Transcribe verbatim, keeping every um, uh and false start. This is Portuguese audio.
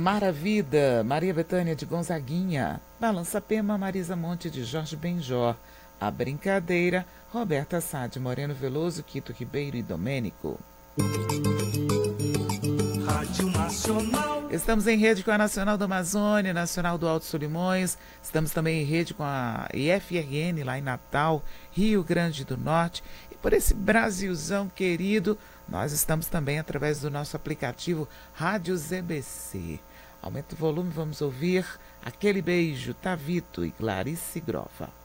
Maravida, Maria Bethânia de Gonzaguinha. Balança Pema, Marisa Monte de Jorge Benjor. A Brincadeira, Roberta Sá de Moreno Veloso, Quito Ribeiro e Domênico. Rádio Nacional. Estamos em rede com a Nacional da Amazônia, Nacional do Alto Solimões. Estamos também em rede com a I F R N lá em Natal, Rio Grande do Norte. E por esse Brasilzão querido, nós estamos também através do nosso aplicativo Rádio Z B C. Aumenta o volume, vamos ouvir Aquele Beijo, Tavito e Clarice Grova.